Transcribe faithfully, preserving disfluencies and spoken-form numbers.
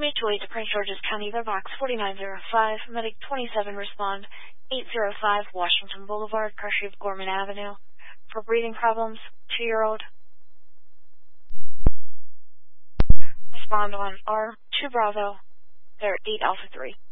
Mutual aid to Prince George's County, their box forty-nine oh five, medic twenty-seven, respond eight oh five Washington Boulevard, courtesy of Gorman Avenue. For breathing problems, two-year-old. Respond on R two Bravo, they're eight Alpha three.